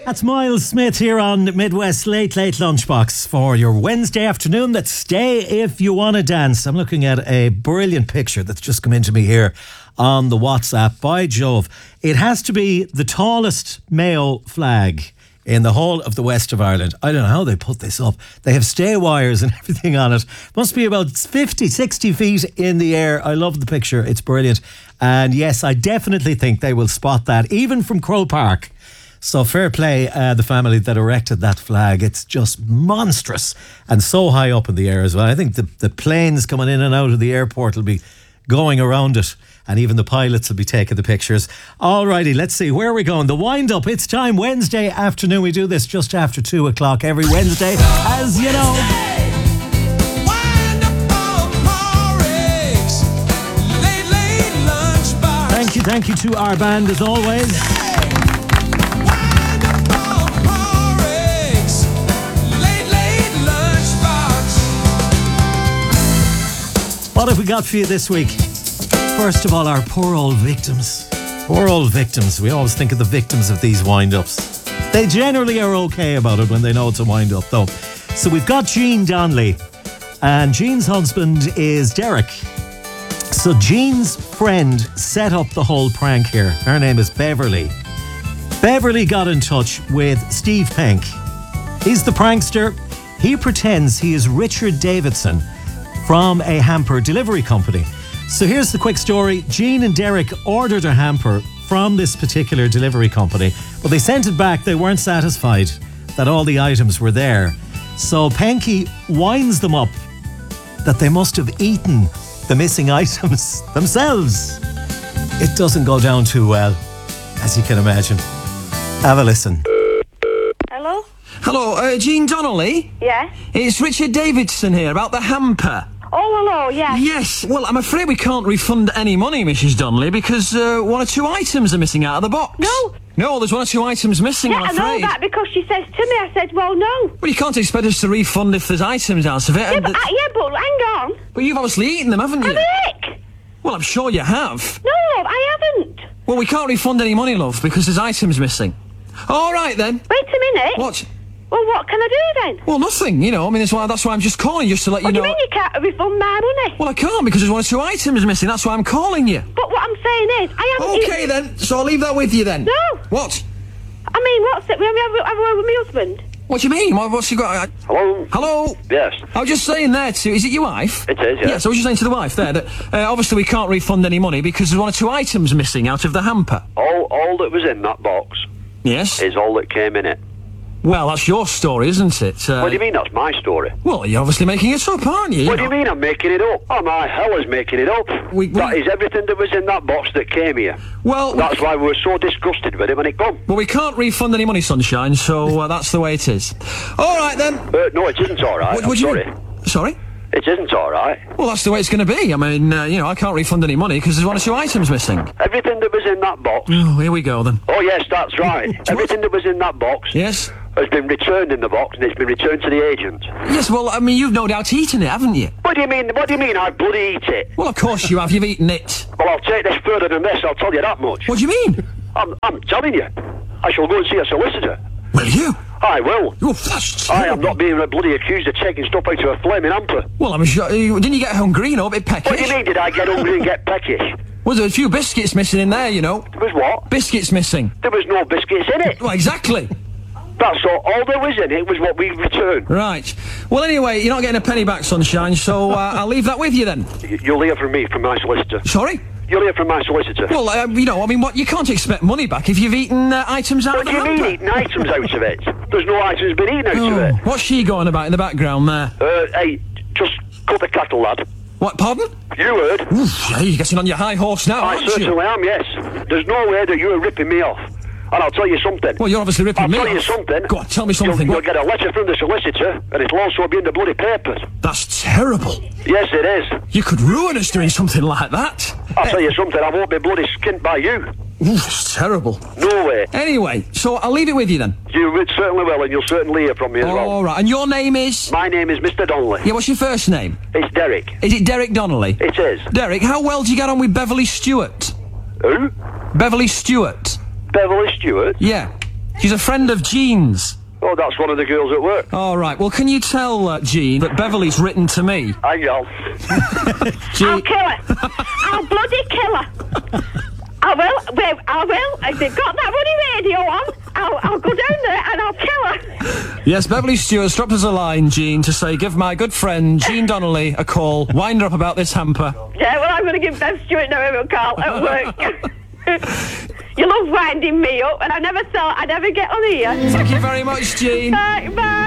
That's Miles Smith here on Midwest Late Lunchbox for your Wednesday afternoon. That's Stay If You Wanna Dance. I'm looking at a brilliant picture that's just come into me here on the WhatsApp. By Jove, it has to be the tallest Mayo flag in the whole of the west of Ireland. I don't know how they put this up. They have stay wires and everything on it. Must be about 50, 60 feet in the air. I love the picture. It's brilliant. And yes, I definitely think they will spot that, even from Croke Park. So fair play, the family that erected that flag. It's just monstrous and so high up in the air as well. I think the planes coming in and out of the airport will be going around it, and even the pilots will be taking the pictures. Alrighty, let's see, where are we going? The wind-up, it's time, Wednesday afternoon. We do this just after 2 o'clock every Wednesday, as you know. Thank you to our band as always. What have we got for you this week? First of all, our poor old victims. Poor old victims. We always think of the victims of these wind-ups. They generally are okay about it when they know it's a wind-up, though. So we've got Jean Donnelly, and Jean's husband is Derek. So Jean's friend set up the whole prank here. Her name is Beverly. Beverly got in touch with Steve Penk. He's the prankster. He pretends he is Richard Davidson from a hamper delivery company. So here's the quick story. Jean and Derek ordered a hamper from this particular delivery company, but they sent it back. They weren't satisfied that all the items were there. So Penky winds them up that they must have eaten the missing items themselves. It doesn't go down too well, as you can imagine. Have a listen. Hello? Hello, Jean Donnelly? Yeah? It's Richard Davidson here about the hamper. Oh, hello, yeah. Yes, well, I'm afraid we can't refund any money, Mrs. Donnelly, because one or two items are missing out of the box. No, there's one or two items missing, I'm afraid. I know that because she says to me, I said, well, no. Well, you can't expect us to refund if there's items out of it. Yeah, but hang on. But you've obviously eaten them, haven't you? Rick! Well, I'm sure you have. No, I haven't. Well, we can't refund any money, love, because there's items missing. All right, then. Wait a minute. What? Well, what can I do then? Well, nothing, you know. I mean, that's why I'm just calling, just to let you know. What do you mean you can't refund my money? Well, I can't, because there's one or two items missing. That's why I'm calling you. But what I'm saying is, I haven't... Okay, then. So I'll leave that with you, then. No. What? I mean, what's it? We have a word with my husband. What do you mean? What's you got? Hello? Hello? Yes. I was just saying there to... Is it your wife? It is, yes. Yes, I was just saying to the wife there that obviously we can't refund any money because there's one or two items missing out of the hamper. All that was in that box Yes? is all that came in it. Well, that's your story, isn't it? What do you mean that's my story? Well, you're obviously making it up, aren't you? What do you mean I'm making it up? Oh, my hell is making it up. That is everything that was in that box that came here. Well... That's why we were so disgusted with it when it come. Well, we can't refund any money, Sunshine, so that's the way it is. All right, then. No, it isn't all right. What I'm sorry. Sorry? It isn't all right. Well, that's the way it's going to be. I mean, I can't refund any money because there's one or two items missing. Everything that was in that box... Oh, here we go, then. Oh, yes, that's right. Everything that was in that box... Yes? ...has been returned in the box, and it's been returned to the agent. Yes, well, I mean, you've no doubt eaten it, haven't you? What do you mean? What do you mean I bloody eat it? Well, of course you have. You've eaten it. Well, I'll take this further than this, I'll tell you that much. What do you mean? I'm telling you. I shall go and see a solicitor. Will you? I will. Oh, that's I am not being bloody accused of taking stuff out of a flaming hamper. Well, I'm sure... Didn't you get hungry, a bit peckish? What do you mean, did I get hungry and get peckish? Well, there's a few biscuits missing in there, you know. There was what? Biscuits missing. There was no biscuits in it. Well, exactly. That's all there was in it was what we returned. Right. Well, anyway, you're not getting a penny back, Sunshine, so I'll leave that with you then. You'll hear from me, from my solicitor. Sorry? You'll hear from my solicitor. Well, you can't expect money back if you've eaten items out of the hamper. What do you mean eating items out of it? There's no items been eaten out of it. What's she going about in the background there? Hey, just cut the cattle, lad. What, pardon? You heard. Oof, yeah, you're getting on your high horse now, aren't you? I certainly am, yes. There's no way that you're ripping me off. And I'll tell you something. Well, you're obviously ripping me off. I'll tell you something. Go on, tell me something. You'll get a letter from the solicitor, and it'll also be in the bloody papers. That's terrible. Yes, it is. You could ruin us doing something like that. I'll tell you something, I won't be bloody skinned by you. Oof, it's terrible. No way. Anyway, so I'll leave it with you then. You certainly will, and you'll certainly hear from me as well. All right, and your name is? My name is Mr. Donnelly. Yeah, what's your first name? It's Derek. Is it Derek Donnelly? It is. Derek, how well do you get on with Beverly Stewart? Who? Beverly Stewart. Beverly Stewart? Yeah. She's a friend of Jean's. Oh, that's one of the girls at work. All right. Well, can you tell Jean that Beverly's written to me? Hang on. I'll kill her. I'll bloody kill her. I will. I will. If they've got that bloody radio on, I'll go down there and I'll kill her. Yes, Beverly Stewart's dropped us a line, Jean, to say give my good friend Jean Donnelly a call. Wind her up about this hamper. Yeah, well, I'm going to give Bev Stewart now a call at work. You love winding me up, and I never thought I'd ever get on here. Thank you very much, Jean. Bye.